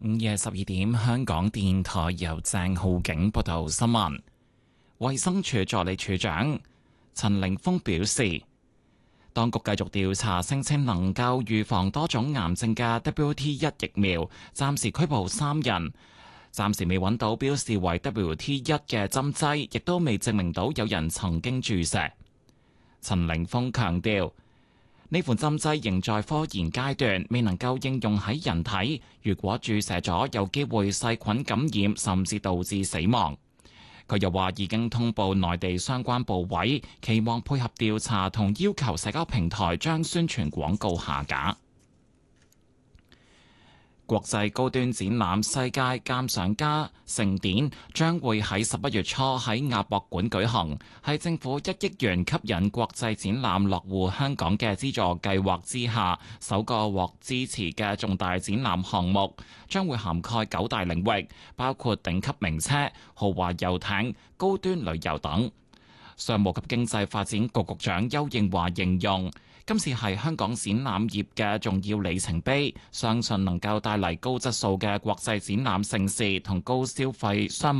午夜12點，香港電台由鄭浩景報道新聞。衛生署助理署長陳凌峰表示，當局繼續調查聲稱能夠預防多種癌症嘅 WT1 疫苗，暫時拘捕3人，暫時未揾到標示為 WT1 嘅針劑，亦都未證明到有人曾經注射。陳凌峰強調，呢款針劑仍在科研階段，未能夠應用喺人體。如果注射咗，有機會細菌感染，甚至導致死亡。佢又話已經通報內地相關部委，期望配合調查同要求社交平台將宣傳廣告下架。國際高端展覽世界鑑賞家盛典將會喺11月初喺亞博館舉行，係政府1億元吸引國際展覽落戶香港嘅資助計劃之下首個獲支持嘅重大展覽項目，將會涵蓋9大領域，包括頂級名車、豪華遊艇、高端旅遊等。商務及經濟發展局局長丘應樺形容，今次係香港展覽業嘅重要里程碑，相信能夠帶嚟高質素嘅國際展覽盛事同高消費商務